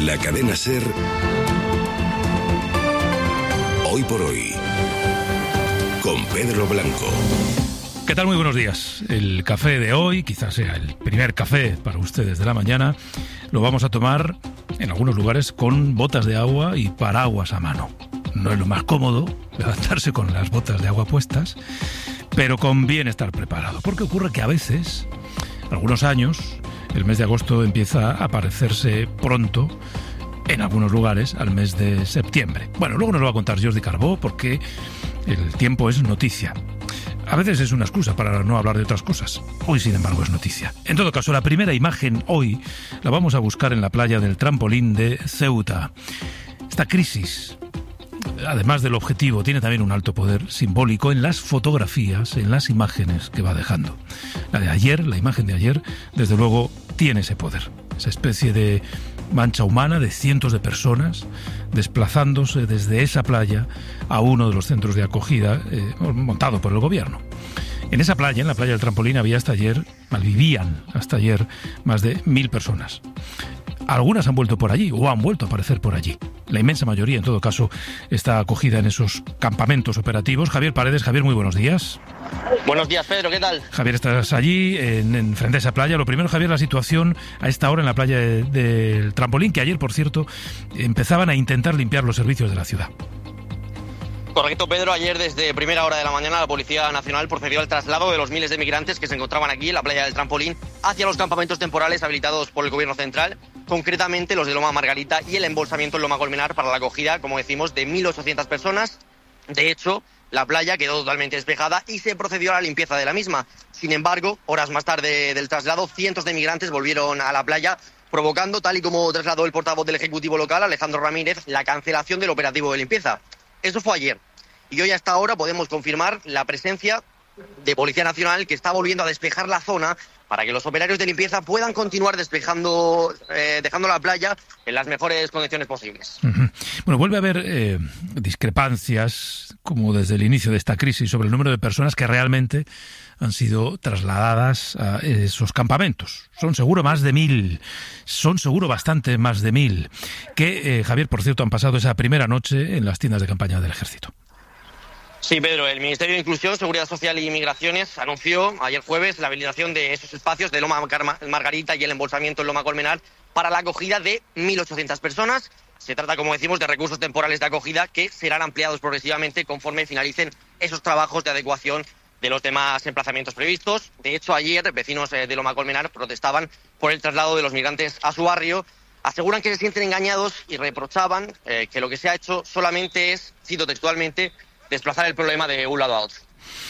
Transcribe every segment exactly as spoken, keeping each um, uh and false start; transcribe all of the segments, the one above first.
La cadena SER, Hoy por Hoy, con Pedro Blanco. ¿Qué tal? Muy buenos días. El café de hoy, quizás sea el primer café para ustedes de la mañana, lo vamos a tomar en algunos lugares con botas de agua y paraguas a mano. No es lo más cómodo levantarse con las botas de agua puestas, pero conviene estar preparado, porque ocurre que a veces, algunos años, el mes de agosto empieza a parecerse pronto, en algunos lugares, al mes de septiembre. Bueno, luego nos lo va a contar Jordi Carbó, porque el tiempo es noticia. A veces es una excusa para no hablar de otras cosas. Hoy, sin embargo, es noticia. En todo caso, la primera imagen hoy la vamos a buscar en la playa del Trampolín de Ceuta. Esta crisis, además del objetivo, tiene también un alto poder simbólico en las fotografías, en las imágenes que va dejando. La de ayer, la imagen de ayer, desde luego, tiene ese poder. Esa especie de mancha humana de cientos de personas desplazándose desde esa playa a uno de los centros de acogida eh, montado por el gobierno. En esa playa, en la playa del Trampolín, había hasta ayer, malvivían hasta ayer, más de mil personas. Algunas han vuelto por allí o han vuelto a aparecer por allí. La inmensa mayoría, en todo caso, está acogida en esos campamentos operativos. Javier Paredes. Javier, muy buenos días. Buenos días, Pedro, ¿qué tal? Javier, estás allí, en, en frente a esa playa. Lo primero, Javier, la situación a esta hora en la playa de, del Trampolín, que ayer, por cierto, empezaban a intentar limpiar los servicios de la ciudad. Correcto, Pedro. Ayer, desde primera hora de la mañana, la Policía Nacional procedió al traslado de los miles de migrantes que se encontraban aquí en la playa del Trampolín hacia los campamentos temporales habilitados por el Gobierno Central, concretamente los de Loma Margarita y el embolsamiento en Loma Colmenar para la acogida, como decimos, de mil ochocientas personas. De hecho, la playa quedó totalmente despejada y se procedió a la limpieza de la misma. Sin embargo, horas más tarde del traslado, cientos de migrantes volvieron a la playa, provocando, tal y como trasladó el portavoz del Ejecutivo local, Alejandro Ramírez, la cancelación del operativo de limpieza. Eso fue ayer. Y hoy hasta ahora podemos confirmar la presencia de Policía Nacional, que está volviendo a despejar la zona para que los operarios de limpieza puedan continuar despejando, eh, dejando la playa en las mejores condiciones posibles. Uh-huh. Bueno, vuelve a haber eh, discrepancias, como desde el inicio de esta crisis, sobre el número de personas que realmente han sido trasladadas a esos campamentos. Son seguro más de mil, son seguro bastante más de mil, que, eh, Javier, por cierto, han pasado esa primera noche en las tiendas de campaña del Ejército. Sí, Pedro, el Ministerio de Inclusión, Seguridad Social y Migraciones anunció ayer jueves la habilitación de esos espacios de Loma Margarita y el embolsamiento en Loma Colmenar para la acogida de mil ochocientas personas. Se trata, como decimos, de recursos temporales de acogida que serán ampliados progresivamente conforme finalicen esos trabajos de adecuación de los demás emplazamientos previstos. De hecho, ayer vecinos de Loma Colmenar protestaban por el traslado de los migrantes a su barrio. Aseguran que se sienten engañados y reprochaban eh, que lo que se ha hecho solamente es, cito textualmente, desplazar el problema de un lado a otro.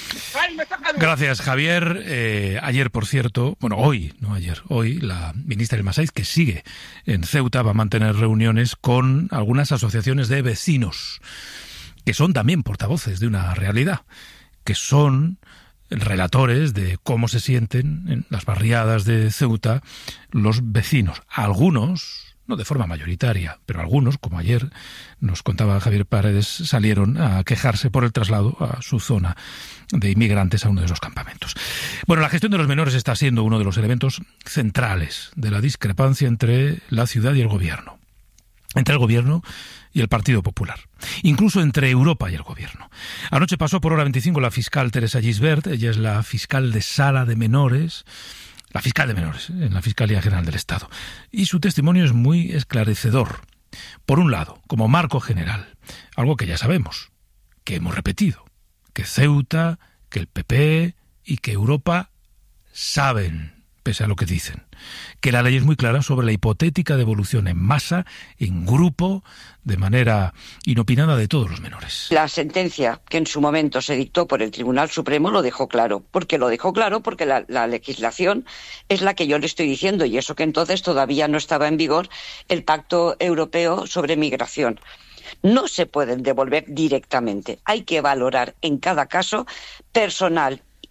Gracias, Javier. Eh, ayer, por cierto, bueno, hoy, no ayer, hoy, la ministra del Masaiz, que sigue en Ceuta, va a mantener reuniones con algunas asociaciones de vecinos, que son también portavoces de una realidad, que son relatores de cómo se sienten en las barriadas de Ceuta los vecinos. Algunos, no de forma mayoritaria, pero algunos, como ayer nos contaba Javier Paredes, salieron a quejarse por el traslado a su zona de inmigrantes a uno de esos campamentos. Bueno, la gestión de los menores está siendo uno de los elementos centrales de la discrepancia entre la ciudad y el gobierno. Entre el gobierno y el Partido Popular. Incluso entre Europa y el gobierno. Anoche pasó por hora veinticinco la fiscal Teresa Gisbert. Ella es la fiscal de sala de menores, la fiscal de menores en la Fiscalía General del Estado. Y su testimonio es muy esclarecedor. Por un lado, como marco general, algo que ya sabemos, que hemos repetido, que Ceuta, que el P P y que Europa saben, pese a lo que dicen, que la ley es muy clara sobre la hipotética devolución en masa, en grupo, de manera inopinada de todos los menores. La sentencia que en su momento se dictó por el Tribunal Supremo lo dejó claro. ¿Por qué lo dejó claro? Porque la, la legislación es la que yo le estoy diciendo, y eso que entonces todavía no estaba en vigor el Pacto Europeo sobre Migración. No se pueden devolver directamente. Hay que valorar en cada caso personal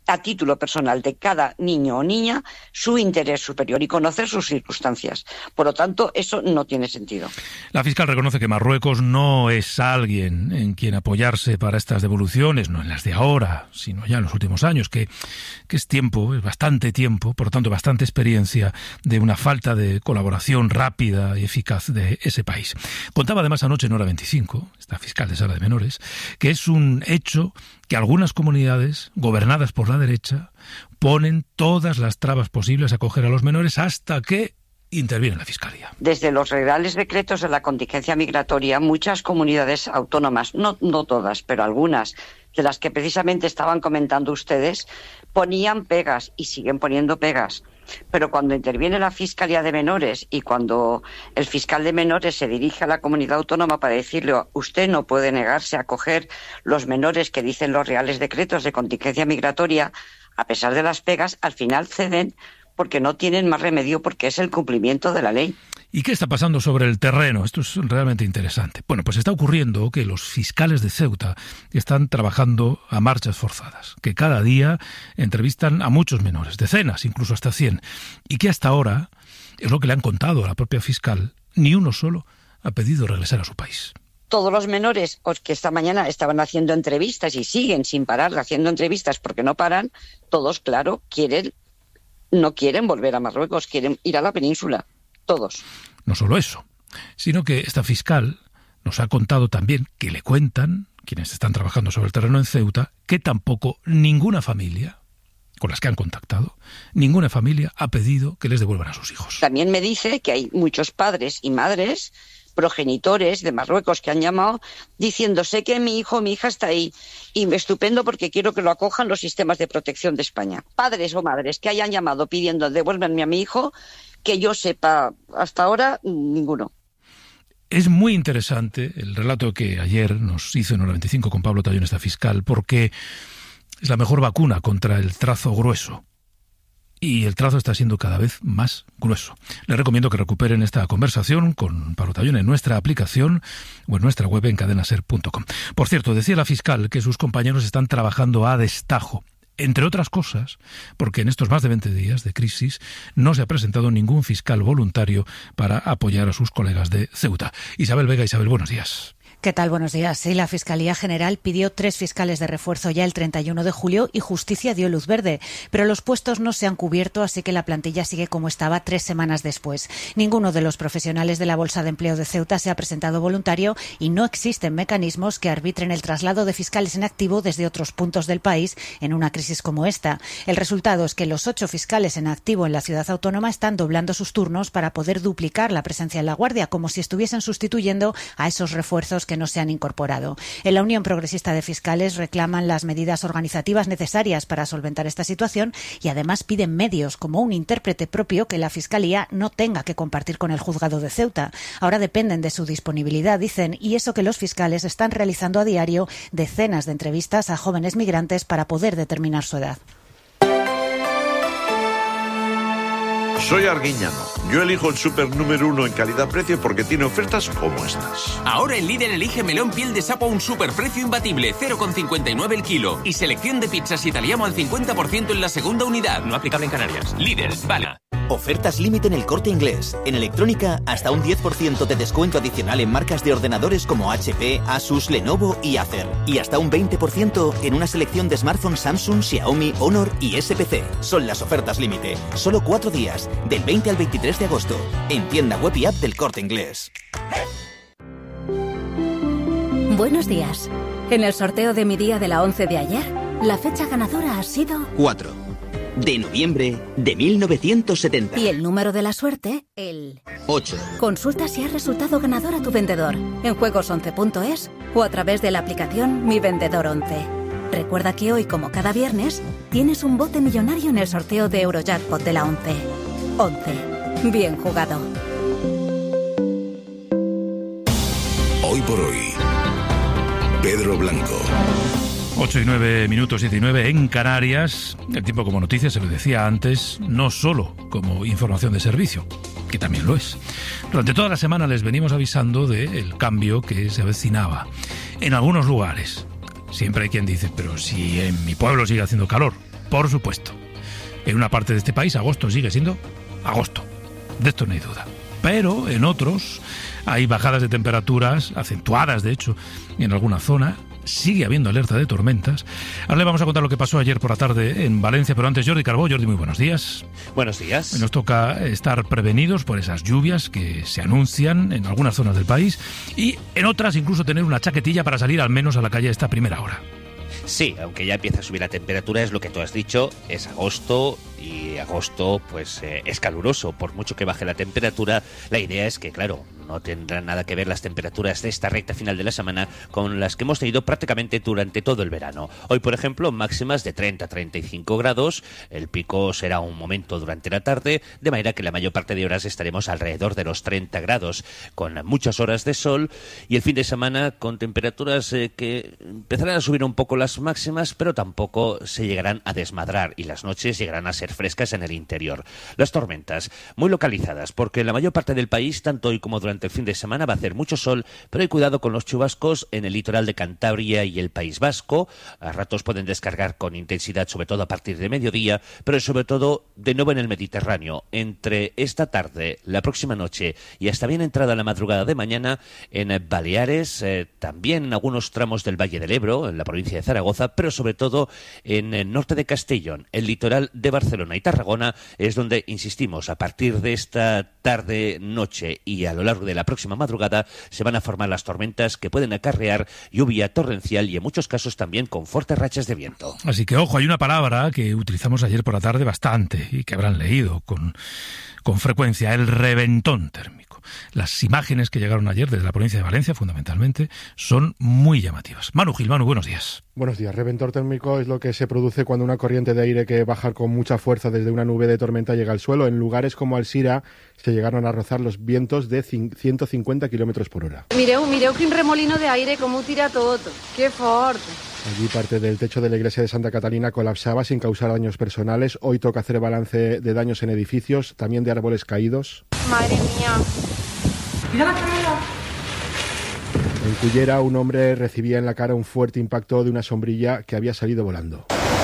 a título personal de cada niño o niña su interés superior y conocer sus circunstancias. Por lo tanto, eso no tiene sentido. La fiscal reconoce que Marruecos no es alguien en quien apoyarse para estas devoluciones, no en las de ahora, sino ya en los últimos años, que, que es tiempo, es bastante tiempo, por lo tanto bastante experiencia de una falta de colaboración rápida y eficaz de ese país. Contaba además anoche en Hora veinticinco, esta fiscal de Sala de Menores, que es un hecho que algunas comunidades, gobernadas por la derecha, ponen todas las trabas posibles a acoger a los menores hasta que interviene la Fiscalía. Desde los reales decretos de la contingencia migratoria, muchas comunidades autónomas, no, no todas, pero algunas, de las que precisamente estaban comentando ustedes, ponían pegas y siguen poniendo pegas. Pero cuando interviene la Fiscalía de Menores y cuando el fiscal de menores se dirige a la comunidad autónoma para decirle usted no puede negarse a acoger los menores que dicen los reales decretos de contingencia migratoria, a pesar de las pegas, al final ceden porque no tienen más remedio, porque es el cumplimiento de la ley. ¿Y qué está pasando sobre el terreno? Esto es realmente interesante. Bueno, pues está ocurriendo que los fiscales de Ceuta están trabajando a marchas forzadas, que cada día entrevistan a muchos menores, decenas, incluso hasta cien, y que hasta ahora, es lo que le han contado a la propia fiscal, ni uno solo ha pedido regresar a su país. Todos los menores que esta mañana estaban haciendo entrevistas y siguen sin parar haciendo entrevistas porque no paran, todos, claro, quieren, no quieren volver a Marruecos, quieren ir a la península. Todos. No solo eso, sino que esta fiscal nos ha contado también que le cuentan, quienes están trabajando sobre el terreno en Ceuta, que tampoco ninguna familia con las que han contactado, ninguna familia ha pedido que les devuelvan a sus hijos. También me dice que hay muchos padres y madres, progenitores de Marruecos que han llamado diciendo sé que mi hijo o mi hija está ahí y estupendo porque quiero que lo acojan los sistemas de protección de España. Padres o madres que hayan llamado pidiendo devuélvanme a mi hijo, que yo sepa hasta ahora, ninguno. Es muy interesante el relato que ayer nos hizo en Hora veinticinco con Pablo Tallón, esta fiscal, porque es la mejor vacuna contra el trazo grueso. Y el trazo está siendo cada vez más grueso. Les recomiendo que recuperen esta conversación con Pablo Tallón en nuestra aplicación o en nuestra web en cadena ser punto com. Por cierto, decía la fiscal que sus compañeros están trabajando a destajo, entre otras cosas, porque en estos más de veinte días de crisis no se ha presentado ningún fiscal voluntario para apoyar a sus colegas de Ceuta. Isabel Vega. Isabel, buenos días. ¿Qué tal? Buenos días. Sí, la Fiscalía General pidió tres fiscales de refuerzo ya el treinta y uno de julio y Justicia dio luz verde, pero los puestos no se han cubierto, así que la plantilla sigue como estaba tres semanas después. Ninguno de los profesionales de la Bolsa de Empleo de Ceuta se ha presentado voluntario y no existen mecanismos que arbitren el traslado de fiscales en activo desde otros puntos del país en una crisis como esta. El resultado es que los ocho fiscales en activo en la ciudad autónoma están doblando sus turnos para poder duplicar la presencia en la Guardia, como si estuviesen sustituyendo a esos refuerzos que no se han incorporado. En la Unión Progresista de Fiscales reclaman las medidas organizativas necesarias para solventar esta situación y además piden medios como un intérprete propio que la Fiscalía no tenga que compartir con el juzgado de Ceuta. Ahora dependen de su disponibilidad, dicen, y eso que los fiscales están realizando a diario decenas de entrevistas a jóvenes migrantes para poder determinar su edad. Soy Arguiñano. Yo elijo el súper número uno en calidad-precio porque tiene ofertas como estas. Ahora en Lidl elige melón piel de sapo a un superprecio imbatible, cero coma cincuenta y nueve el kilo. Y selección de pizzas italiano al cincuenta por ciento en la segunda unidad. No aplicable en Canarias. Lidl, vale. Ofertas límite en El Corte Inglés. En electrónica, hasta un diez por ciento de descuento adicional en marcas de ordenadores como H P, Asus, Lenovo y Acer. Y hasta un veinte por ciento en una selección de smartphones Samsung, Xiaomi, Honor y S P C. Son las ofertas límite. Solo cuatro días, del veinte al veintitrés de agosto. En tienda web y app del Corte Inglés. Buenos días. En el sorteo de mi día de la once de ayer, la fecha ganadora ha sido... cuatro. De noviembre de mil novecientos setenta. Y el número de la suerte, el... ocho. Consulta si has resultado ganador a tu vendedor en juegos once punto es o a través de la aplicación Mi Vendedor once. Recuerda que hoy, como cada viernes, tienes un bote millonario en el sorteo de Eurojackpot de la once. once. Bien jugado. Hoy por hoy, Pedro Blanco. ocho y nueve minutos, siete y nueve en Canarias. El tiempo como noticia, se lo decía antes, no solo como información de servicio, que también lo es. Durante toda la semana les venimos avisando del cambio que se avecinaba en algunos lugares. Siempre hay quien dice, pero si en mi pueblo sigue haciendo calor. por supuesto. En una parte de este país agosto sigue siendo agosto, de esto no hay duda. Pero en otros hay bajadas de temperaturas, acentuadas de hecho, en alguna zona. Sigue habiendo alerta de tormentas. Ahora le vamos a contar lo que pasó ayer por la tarde en Valencia, pero antes Jordi Carbó. Jordi, muy buenos días. Buenos días. Nos toca estar prevenidos por esas lluvias que se anuncian en algunas zonas del país y en otras incluso tener una chaquetilla para salir al menos a la calle a esta primera hora. Sí, aunque ya empieza a subir la temperatura, es lo que tú has dicho, es agosto y agosto pues eh, es caluroso. Por mucho que baje la temperatura, la idea es que, claro, no tendrán nada que ver las temperaturas de esta recta final de la semana con las que hemos tenido prácticamente durante todo el verano. Hoy, por ejemplo, máximas de treinta a treinta y cinco grados, el pico será un momento durante la tarde, de manera que la mayor parte de horas estaremos alrededor de los treinta grados, con muchas horas de sol, y el fin de semana con temperaturas eh, que empezarán a subir un poco las máximas, pero tampoco se llegarán a desmadrar, y las noches llegarán a ser frescas en el interior. Las tormentas, muy localizadas, porque en la mayor parte del país, tanto hoy como durante el fin de semana, va a hacer mucho sol, pero hay cuidado con los chubascos en el litoral de Cantabria y el País Vasco. A ratos pueden descargar con intensidad, sobre todo a partir de mediodía, pero sobre todo de nuevo en el Mediterráneo. Entre esta tarde, la próxima noche y hasta bien entrada la madrugada de mañana, en Baleares, eh, también en algunos tramos del Valle del Ebro, en la provincia de Zaragoza, pero sobre todo en el norte de Castellón, el litoral de Barcelona y Tarragona, es donde, insistimos, a partir de esta tarde, noche y a lo largo de la próxima madrugada se van a formar las tormentas que pueden acarrear lluvia torrencial y en muchos casos también con fuertes rachas de viento. Así que ojo, hay una palabra que utilizamos ayer por la tarde bastante y que habrán leído con, con frecuencia, el reventón térmico. Las imágenes que llegaron ayer desde la provincia de Valencia, fundamentalmente, son muy llamativas. Manu Gil, Manu, buenos días. Buenos días. Reventón térmico es lo que se produce cuando una corriente de aire que baja con mucha fuerza desde una nube de tormenta llega al suelo. En lugares como Alsira se llegaron a rozar los vientos de ciento cincuenta kilómetros por hora. Mireu, mireu quin remolino de aire, cómo tira todo. ¡Qué fuerte! Allí parte del techo de la iglesia de Santa Catalina colapsaba sin causar daños personales. Hoy toca hacer balance de daños en edificios, también de árboles caídos. Madre mía. Mira la cara. En Cullera, un hombre recibía en la cara un fuerte impacto de una sombrilla que había salido volando.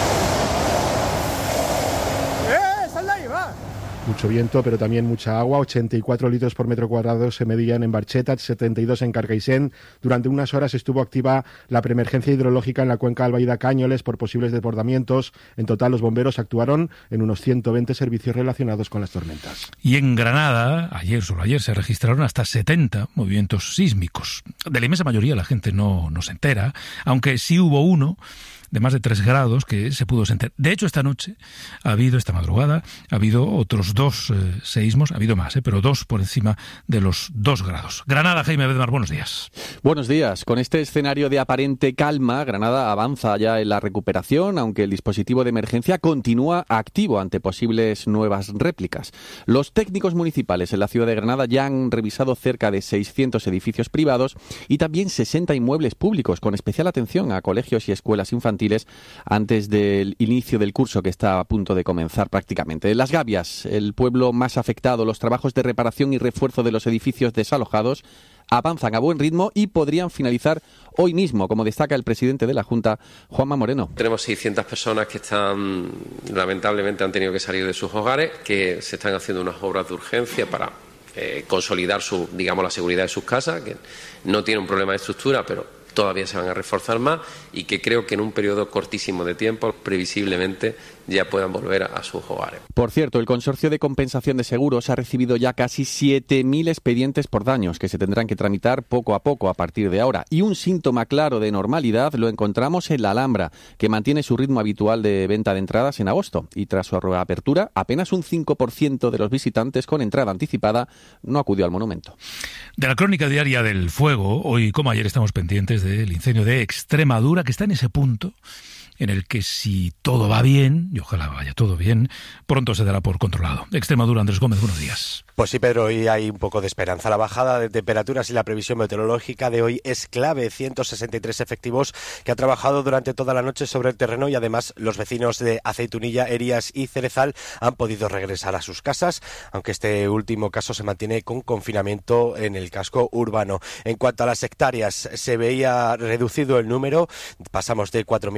¡Eh! ¡Sal de ahí, va! Mucho viento, pero también mucha agua. ochenta y cuatro litros por metro cuadrado se medían en Barchetat, setenta y dos en Carcaixent. Durante unas horas estuvo activa la preemergencia hidrológica en la cuenca Albaida-Cáñoles por posibles desbordamientos. En total, los bomberos actuaron en unos ciento veinte servicios relacionados con las tormentas. Y en Granada, ayer, solo ayer, se registraron hasta setenta movimientos sísmicos. De la inmensa mayoría la gente no, no se entera, aunque sí hubo uno de más de tres grados que se pudo sentir. De hecho, esta noche ha habido, esta madrugada, ha habido otros dos eh, seísmos, ha habido más, eh, pero dos por encima de los dos grados. Granada, Jaime Bedmar, buenos días. Buenos días. Con este escenario de aparente calma, Granada avanza ya en la recuperación, aunque el dispositivo de emergencia continúa activo ante posibles nuevas réplicas. Los técnicos municipales en la ciudad de Granada ya han revisado cerca de seiscientos edificios privados y también sesenta inmuebles públicos, con especial atención a colegios y escuelas infantiles antes del inicio del curso que está a punto de comenzar prácticamente. En Las Gavias, el pueblo más afectado, los trabajos de reparación y refuerzo de los edificios desalojados avanzan a buen ritmo y podrían finalizar hoy mismo, como destaca el presidente de la Junta, Juanma Moreno. Tenemos seiscientas personas que están, lamentablemente han tenido que salir de sus hogares, que se están haciendo unas obras de urgencia para eh, consolidar su, digamos, la seguridad de sus casas, que no tiene un problema de estructura, pero todavía se van a reforzar más y que creo que en un periodo cortísimo de tiempo, previsiblemente, ya puedan volver a sus hogares. Por cierto, el Consorcio de Compensación de Seguros ha recibido ya casi siete mil expedientes por daños que se tendrán que tramitar poco a poco a partir de ahora. Y un síntoma claro de normalidad lo encontramos en la Alhambra, que mantiene su ritmo habitual de venta de entradas en agosto. Y tras su reapertura, apenas un cinco por ciento de los visitantes con entrada anticipada no acudió al monumento. De la crónica diaria del fuego, hoy como ayer estamos pendientes del incendio de Extremadura, que está en ese punto en el que si todo va bien, y ojalá vaya todo bien, pronto se dará por controlado. Extremadura, Andrés Gómez, buenos días. Pues sí, Pedro, hoy hay un poco de esperanza. La bajada de temperaturas y la previsión meteorológica de hoy es clave. ciento sesenta y tres efectivos que han trabajado durante toda la noche sobre el terreno y además los vecinos de Aceitunilla, Erías y Cerezal han podido regresar a sus casas, aunque este último caso se mantiene con confinamiento en el casco urbano. En cuanto a las hectáreas, se veía reducido el número, pasamos de cuatro mil ochocientas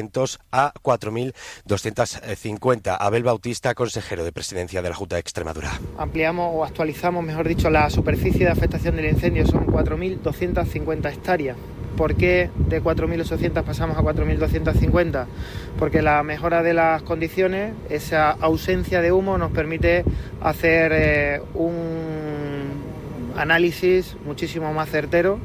doscientos a cuatro mil doscientos cincuenta. Abel Bautista, consejero de Presidencia de la Junta de Extremadura. Ampliamos o actualizamos, mejor dicho, la superficie de afectación del incendio, son cuatro mil doscientas cincuenta hectáreas. ¿Por qué de cuatro mil ochocientas pasamos a cuatro mil doscientas cincuenta? Porque la mejora de las condiciones, esa ausencia de humo, nos permite hacer eh, un análisis muchísimo más certero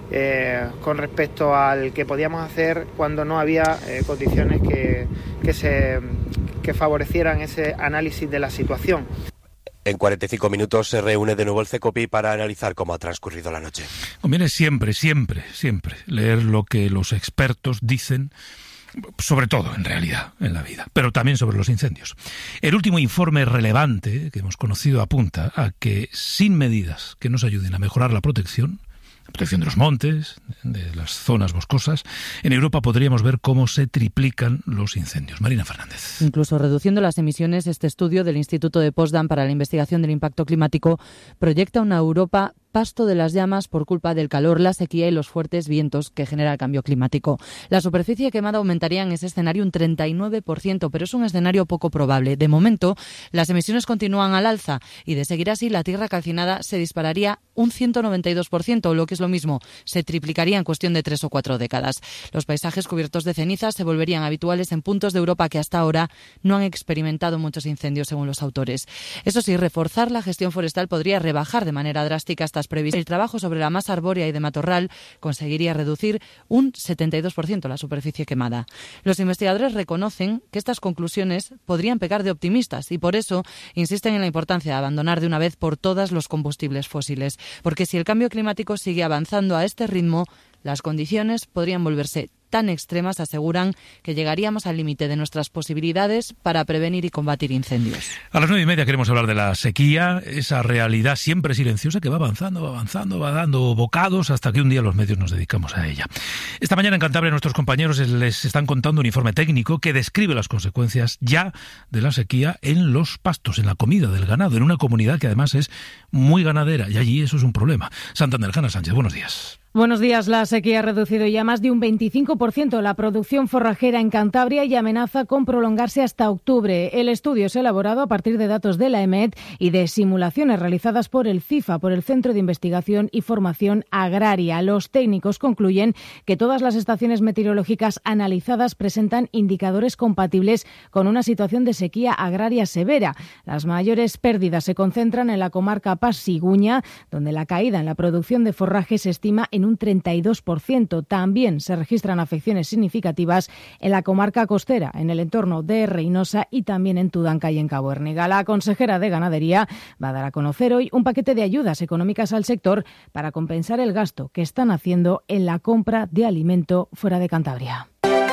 eh, con respecto al que podíamos hacer cuando no había eh, condiciones que, que, se, que favorecieran ese análisis de la situación. En cuarenta y cinco minutos se reúne de nuevo el CECOPI para analizar cómo ha transcurrido la noche. Conviene siempre, siempre, siempre leer lo que los expertos dicen, sobre todo, en realidad, en la vida, pero también sobre los incendios. El último informe relevante que hemos conocido apunta a que sin medidas que nos ayuden a mejorar la protección, la protección de los montes, de las zonas boscosas, en Europa podríamos ver cómo se triplican los incendios. Marina Fernández. Incluso reduciendo las emisiones, este estudio del Instituto de Potsdam para la Investigación del Impacto Climático proyecta una Europa pasto de las llamas por culpa del calor, la sequía y los fuertes vientos que genera el cambio climático. La superficie quemada aumentaría en ese escenario un treinta y nueve por ciento, pero es un escenario poco probable. De momento, las emisiones continúan al alza y, de seguir así, la tierra calcinada se dispararía un ciento noventa y dos por ciento, o lo que es lo mismo, se triplicaría en cuestión de tres o cuatro décadas. Los paisajes cubiertos de cenizas se volverían habituales en puntos de Europa que hasta ahora no han experimentado muchos incendios, según los autores. Eso sí, reforzar la gestión forestal podría rebajar de manera drástica estas previsiones. El trabajo sobre la masa arbórea y de matorral conseguiría reducir un setenta y dos por ciento la superficie quemada. Los investigadores reconocen que estas conclusiones podrían pecar de optimistas y por eso insisten en la importancia de abandonar de una vez por todas los combustibles fósiles, porque si el cambio climático sigue avanzando a este ritmo, las condiciones podrían volverse tan extremas, aseguran, que llegaríamos al límite de nuestras posibilidades para prevenir y combatir incendios. A las nueve y media queremos hablar de la sequía, esa realidad siempre silenciosa que va avanzando, va avanzando, va dando bocados hasta que un día los medios nos dedicamos a ella. Esta mañana en Cantabria nuestros compañeros les están contando un informe técnico que describe las consecuencias ya de la sequía en los pastos, en la comida del ganado, en una comunidad que además es muy ganadera y allí eso es un problema. Santander, Jana Sánchez, buenos días. Buenos días. La sequía ha reducido ya más de un veinticinco por ciento la producción forrajera en Cantabria y amenaza con prolongarse hasta octubre. El estudio es elaborado a partir de datos de la E M E T y de simulaciones realizadas por el FIFA, por el Centro de Investigación y Formación Agraria. Los técnicos concluyen que todas las estaciones meteorológicas analizadas presentan indicadores compatibles con una situación de sequía agraria severa. Las mayores pérdidas se concentran en la comarca Pas-Siguña, donde la caída en la producción de forraje se estima en en un treinta y dos por ciento. También se registran afecciones significativas en la comarca costera, en el entorno de Reynosa y también en Tudanca y en Cabo Herniga. La consejera de Ganadería va a dar a conocer hoy un paquete de ayudas económicas al sector para compensar el gasto que están haciendo en la compra de alimento fuera de Cantabria.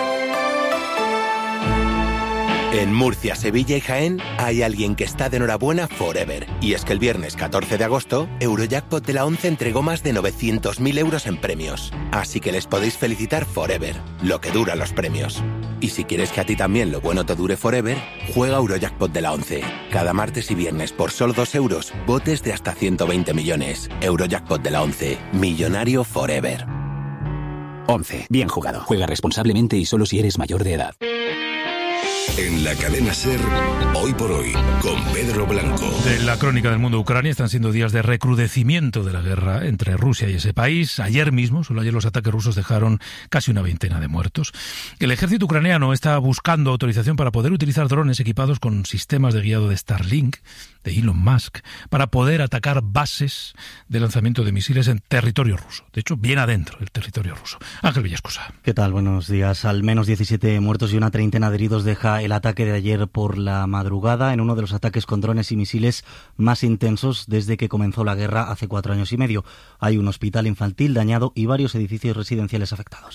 En Murcia, Sevilla y Jaén hay alguien que está de enhorabuena forever. Y es que el viernes catorce de agosto, Eurojackpot de la ONCE entregó más de novecientos mil euros en premios. Así que les podéis felicitar forever, lo que dura los premios. Y si quieres que a ti también lo bueno te dure forever, juega Eurojackpot de la ONCE. Cada martes y viernes por solo dos euros, botes de hasta ciento veinte millones. Eurojackpot de la ONCE, millonario forever. ONCE, bien jugado. Juega responsablemente y solo si eres mayor de edad. En la cadena SER, hoy por hoy, con Pedro Blanco. De la crónica del mundo de Ucrania están siendo días de recrudecimiento de la guerra entre Rusia y ese país. Ayer mismo, solo ayer los ataques rusos dejaron casi una veintena de muertos. El ejército ucraniano está buscando autorización para poder utilizar drones equipados con sistemas de guiado de Starlink, de Elon Musk, para poder atacar bases de lanzamiento de misiles en territorio ruso. De hecho, bien adentro del territorio ruso. Ángel Villascosa. ¿Qué tal? Buenos días. Al menos diecisiete muertos y una treintena de heridos deja el ataque de ayer por la madrugada en uno de los ataques con drones y misiles más intensos desde que comenzó la guerra hace cuatro años y medio. Hay un hospital infantil dañado y varios edificios residenciales afectados.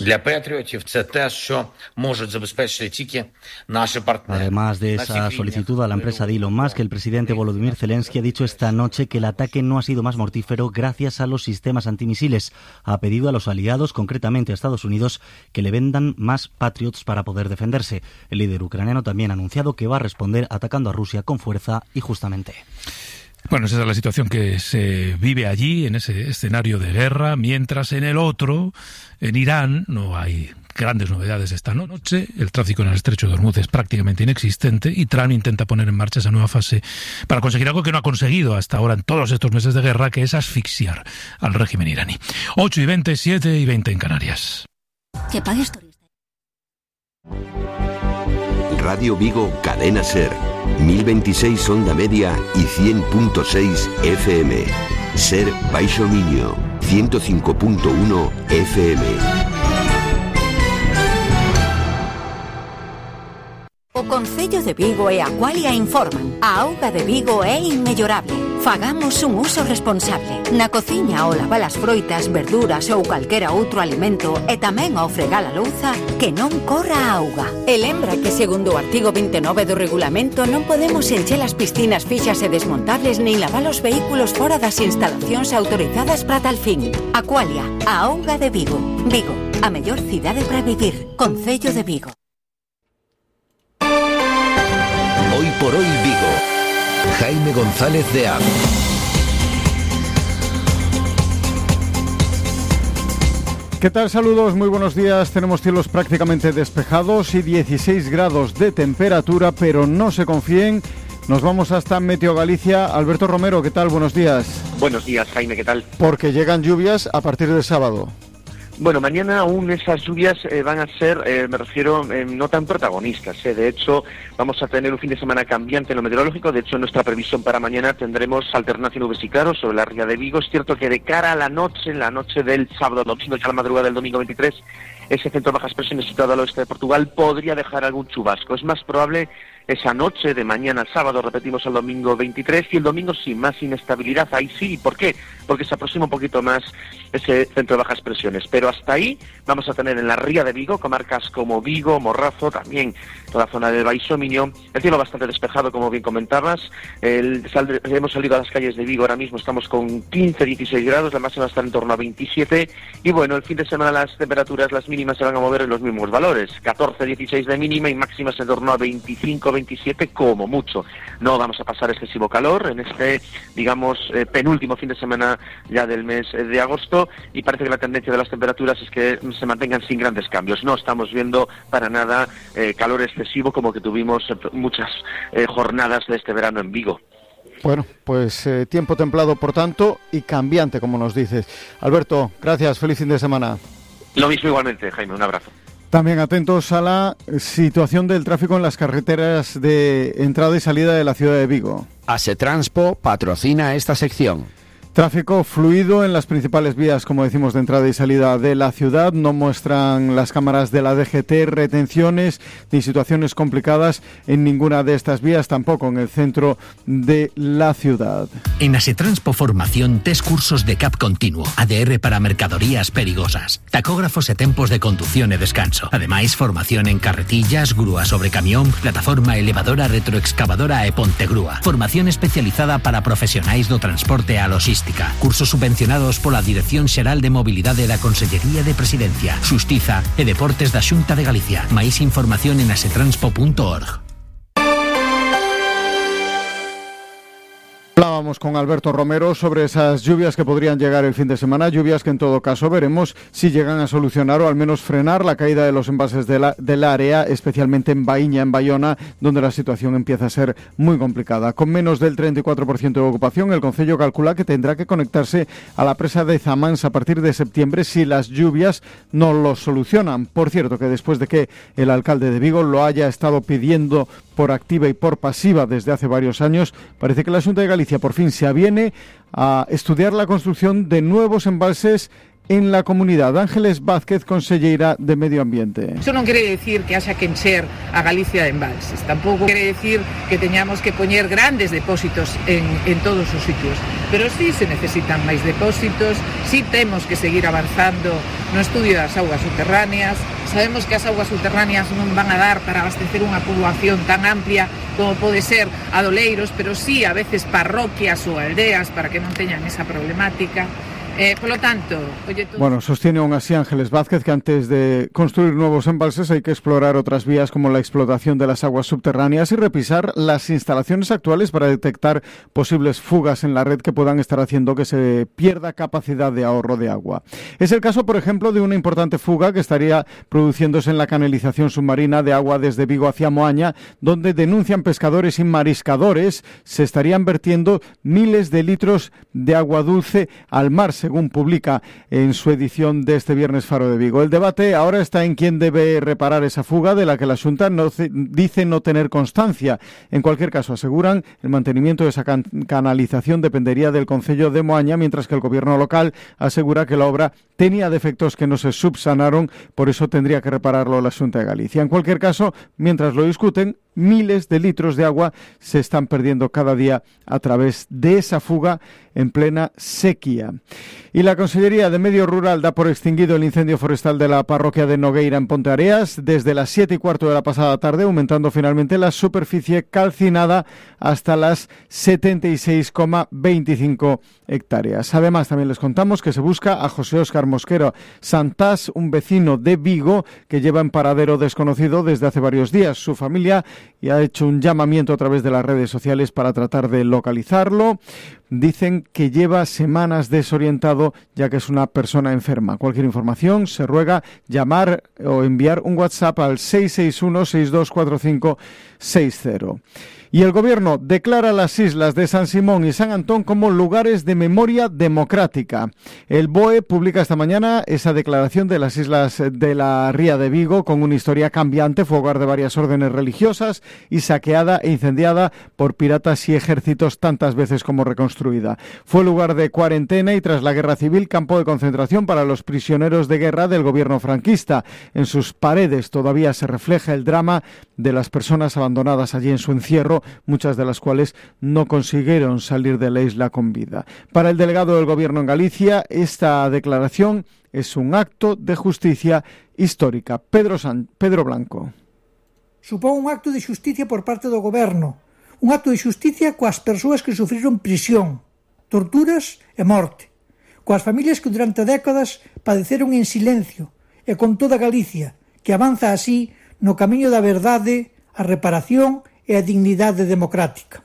Además de esa solicitud a la empresa de Elon Musk, el presidente Volodymyr Zelensky ha dicho esta noche que el ataque no ha sido más mortífero gracias a los sistemas antimisiles. Ha pedido a los aliados, concretamente a Estados Unidos, que le vendan más Patriots para poder defenderse. El líder ucraniano también ha anunciado que va a responder atacando a Rusia con fuerza y justamente. Bueno, esa es la situación que se vive allí, en ese escenario de guerra, mientras en el otro, en Irán, no hay grandes novedades esta noche. El tráfico en el estrecho de Hormuz es prácticamente inexistente y Trump intenta poner en marcha esa nueva fase para conseguir algo que no ha conseguido hasta ahora en todos estos meses de guerra, que es asfixiar al régimen iraní. ocho y veinte, siete y veinte en Canarias. Que pagues turista. Radio Vigo, Cadena Ser. mil veintiséis onda media y cien punto seis F M. Ser Baixo Miño, ciento cinco punto uno F M. O Concello de Vigo e Aqualia informan. A auga de Vigo é inmellorable. Fagamos un uso responsable. Na cociña ao lavar as froitas, verduras ou calquera outro alimento e tamén ao fregar a louza, que non corra a auga. E lembra que segundo o artigo veintinueve do regulamento non podemos encher as piscinas fixas e desmontables nin lavar os vehículos fora das instalacións autorizadas para tal fin. Aqualia, a auga de Vigo. Vigo, a mellor cidade para vivir. Concello de Vigo. Hoy por hoy Vigo. Jaime González de Aro. ¿Qué tal? Saludos, muy buenos días. Tenemos cielos prácticamente despejados y dieciséis grados de temperatura, pero no se confíen. Nos vamos hasta Meteo Galicia. Alberto Romero, ¿qué tal? Buenos días. Buenos días, Jaime, ¿qué tal? Porque llegan lluvias a partir de sábado. Bueno, mañana aún esas lluvias eh, van a ser, eh, me refiero, eh, no tan protagonistas. Eh. De hecho, vamos a tener un fin de semana cambiante en lo meteorológico. De hecho, en nuestra previsión para mañana tendremos alternancia de nubes y claros sobre la ría de Vigo. Es cierto que de cara a la noche, en la noche del sábado, domingo, ya la madrugada del domingo veintitrés, ese centro de bajas presiones situado al oeste de Portugal podría dejar algún chubasco. Es más probable esa noche de mañana al sábado, repetimos al domingo veintitrés, y el domingo sin más inestabilidad. Ahí sí, ¿por qué? Porque se aproxima un poquito más ese centro de bajas presiones. Pero hasta ahí vamos a tener en la ría de Vigo, comarcas como Vigo, Morrazo, también toda la zona del Baixo Miño, el cielo bastante despejado, como bien comentabas. El, sal, hemos salido a las calles de Vigo, ahora mismo estamos con quince, dieciséis grados, la máxima está en torno a veintisiete, y bueno, el fin de semana las temperaturas, las mínimas se van a mover en los mismos valores, catorce, dieciséis de mínima y máximas en torno a veinticinco, veintisiete como mucho. No vamos a pasar excesivo calor en este, digamos, eh, penúltimo fin de semana ya del mes eh, de agosto, y parece que la tendencia de las temperaturas es que se mantengan sin grandes cambios. No estamos viendo para nada eh, calor excesivo como que tuvimos eh, muchas eh, jornadas de este verano en Vigo. Bueno, pues eh, tiempo templado por tanto y cambiante, como nos dices. Alberto, gracias, feliz fin de semana. Lo mismo igualmente, Jaime, un abrazo. También atentos a la situación del tráfico en las carreteras de entrada y salida de la ciudad de Vigo. Asetranspo patrocina esta sección. Tráfico fluido en las principales vías, como decimos, de entrada y salida de la ciudad. No muestran las cámaras de la D G T retenciones ni situaciones complicadas en ninguna de estas vías, tampoco en el centro de la ciudad. En Asetranspo Formación, tres cursos de C A P continuo, A D R para mercadorías perigosas, tacógrafos e tempos de conducción e descanso. Ademais, formación en carretillas, grúa sobre camión, plataforma elevadora, retroexcavadora e pontegrúa. Formación especializada para profesionais do transporte a logística. Cursos subvencionados pola Dirección Xeral de Mobilidade da Consellería de Presidencia, Xustiza e Deportes da Xunta de Galicia. Máis información en asetranspo punto org. Hablábamos con Alberto Romero sobre esas lluvias que podrían llegar el fin de semana, lluvias que en todo caso veremos si llegan a solucionar o al menos frenar la caída de los embalses de la, del área, especialmente en Baíña, en Bayona, donde la situación empieza a ser muy complicada. Con menos del treinta y cuatro por ciento de ocupación, el concello calcula que tendrá que conectarse a la presa de Zamans a partir de septiembre si las lluvias no lo solucionan. Por cierto, que después de que el alcalde de Vigo lo haya estado pidiendo por activa y por pasiva desde hace varios años, parece que la Xunta de Galicia por fin se aviene a estudiar la construcción de nuevos embalses en la comunidad. Ángeles Vázquez, conselleira de Medio Ambiente. Eso non quere decir que haxa que encher a Galicia de embalses, tampouco quere decir que teñamos que poñer grandes depósitos en, en todos os sitios, pero sí se necesitan máis depósitos, sí temos que seguir avanzando no estudio das augas subterráneas. Sabemos que as augas subterráneas non van a dar para abastecer unha poboación tan amplia como pode ser Adoleiros, pero sí a veces parroquias ou aldeas para que non teñan esa problemática. Eh, por lo tanto, oye, todo... Bueno, sostiene aún así Ángeles Vázquez que antes de construir nuevos embalses hay que explorar otras vías como la explotación de las aguas subterráneas y revisar las instalaciones actuales para detectar posibles fugas en la red que puedan estar haciendo que se pierda capacidad de ahorro de agua. Es el caso, por ejemplo, de una importante fuga que estaría produciéndose en la canalización submarina de agua desde Vigo hacia Moaña, donde denuncian pescadores y mariscadores se estarían vertiendo miles de litros de agua dulce al mar, según publica en su edición de este viernes Faro de Vigo. El debate ahora está en quién debe reparar esa fuga de la que la Xunta no ce- dice no tener constancia. En cualquier caso, aseguran, el mantenimiento de esa can- canalización dependería del Concello de Moaña, mientras que el gobierno local asegura que la obra tenía defectos que no se subsanaron, por eso tendría que repararlo la Xunta de Galicia. En cualquier caso, mientras lo discuten, miles de litros de agua se están perdiendo cada día a través de esa fuga en plena sequía. Y la Consellería de Medio Rural da por extinguido el incendio forestal de la parroquia de Nogueira en Ponteareas desde las siete y cuarto de la pasada tarde, aumentando finalmente la superficie calcinada hasta las setenta y seis coma veinticinco hectáreas. Además, también les contamos que se busca a José Óscar Mosquero Santás, un vecino de Vigo que lleva en paradero desconocido desde hace varios días. Su familia y ha hecho un llamamiento a través de las redes sociales para tratar de localizarlo. Dicen que lleva semanas desorientado ya que es una persona enferma. Cualquier información se ruega llamar o enviar un WhatsApp al seis seis uno, seis dos cuatro cinco seis cero. Y el Gobierno declara las islas de San Simón y San Antón como lugares de memoria democrática. El B O E publica esta mañana esa declaración de las islas de la Ría de Vigo con una historia cambiante. Fue hogar de varias órdenes religiosas y saqueada e incendiada por piratas y ejércitos tantas veces como reconstruida. Fue lugar de cuarentena y tras la guerra civil campo de concentración para los prisioneros de guerra del gobierno franquista. En sus paredes todavía se refleja el drama de las personas abandonadas allí en su encierro, muchas de las cuales no consiguieron salir de la isla con vida. Para el delegado del Gobierno en Galicia, esta declaración es un acto de justicia histórica. Pedro, San... Pedro Blanco. Supón un acto de xusticia por parte do Goberno, un acto de xusticia coas persoas que sufriron prisión, torturas e morte, coas familias que durante décadas padeceron en silencio e con toda Galicia, que avanza así no camiño da verdade, a reparación e a dignidade democrática.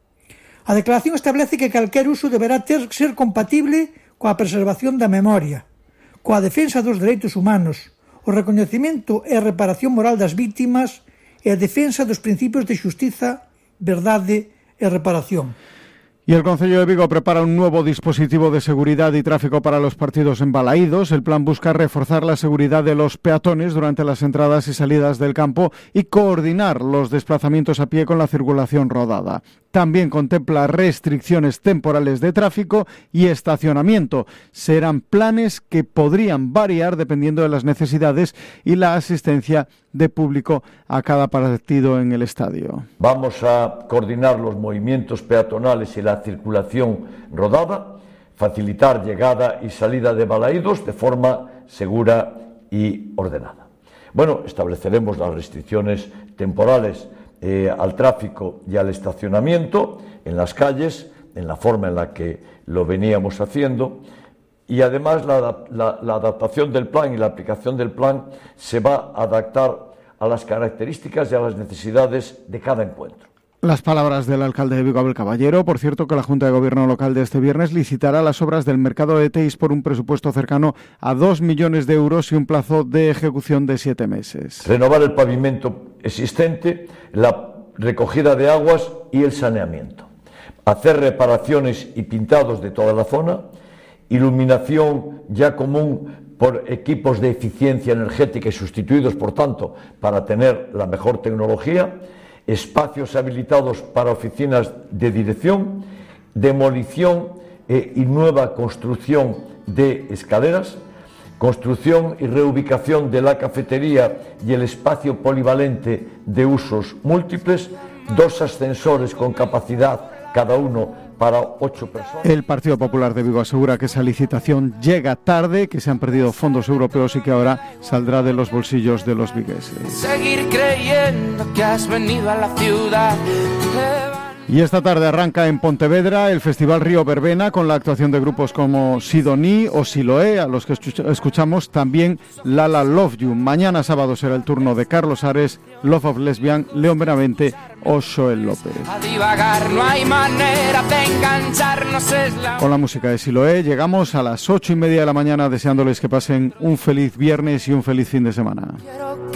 A declaración establece que calquer uso deberá ter ser compatible coa preservación da memoria, coa defensa dos dereitos humanos, o recoñecemento e a reparación moral das vítimas e a defensa dos principios de xustiza, verdade e reparación. Y el Concello de Vigo prepara un nuevo dispositivo de seguridad y tráfico para los partidos en Balaídos. El plan busca reforzar la seguridad de los peatones durante las entradas y salidas del campo y coordinar los desplazamientos a pie con la circulación rodada. También contempla restricciones temporales de tráfico y estacionamiento. Serán planes que podrían variar dependiendo de las necesidades y la asistencia de público a cada partido en el estadio. Vamos a coordinar los movimientos peatonales y la circulación rodada, facilitar llegada y salida de Balaídos de forma segura y ordenada. Bueno, estableceremos las restricciones temporales eh, al tráfico y al estacionamiento en las calles, en la forma en la que lo veníamos haciendo, y además la, la, la adaptación del plan y la aplicación del plan se va a adaptar a las características y a las necesidades de cada encuentro. Las palabras del alcalde de Vigo, Abel Caballero. Por cierto, que la Junta de Gobierno local de este viernes licitará las obras del mercado de Teis por un presupuesto cercano a dos millones de euros y un plazo de ejecución de siete meses. Renovar el pavimento existente, la recogida de aguas y el saneamiento. Hacer reparaciones y pintados de toda la zona, iluminación ya común por equipos de eficiencia energética y sustituidos, por tanto, para tener la mejor tecnología, espacios habilitados para oficinas de dirección, demolición eh, y nueva construcción de escaleras, construcción y reubicación de la cafetería y el espacio polivalente de usos múltiples, dos ascensores con capacidad cada uno para ocho personas. El Partido Popular de Vigo asegura que esa licitación llega tarde, que se han perdido fondos europeos y que ahora saldrá de los bolsillos de los vigueses. Seguir creyendo que has venido a la ciudad. Y esta tarde arranca en Pontevedra el Festival Río Verbena con la actuación de grupos como Sidoní o Siloé, a los que escuchamos también Lala Love You. Mañana sábado será el turno de Carlos Ares, Love of Lesbian, León Benavente o Joel López. A divagar, no hay manera de engancharnos, es la... Con la música de Siloé llegamos a las ocho y media de la mañana deseándoles que pasen un feliz viernes y un feliz fin de semana.